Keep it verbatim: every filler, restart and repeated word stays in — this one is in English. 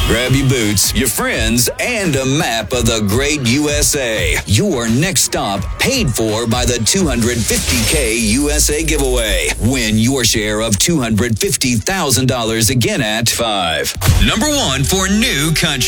Grab your boots, your friends, and a map of the great U S A. Your next stop paid for by the two hundred fifty K U S A giveaway. Win your share of two hundred fifty thousand dollars again at five. Number one for new country.